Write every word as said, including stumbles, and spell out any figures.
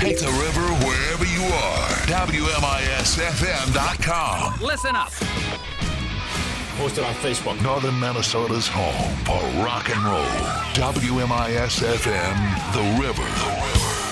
Take the river wherever you are. W M I S F M dot com. Listen up. Post it on Facebook. Northern Minnesota's home for rock and roll. W M I S F M, The River. The River.